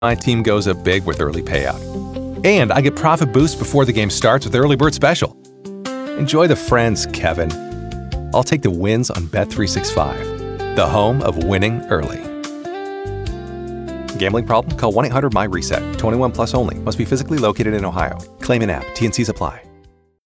My team goes up big with early payout. And I get profit boost before the game starts with Early Bird Special. Enjoy the friends, Kevin. I'll take the wins on Bet365, the home of winning early. Gambling problem? Call 1-800-MY-RESET. 21 plus only. Must be physically located in Ohio. Claim in app. T&Cs apply.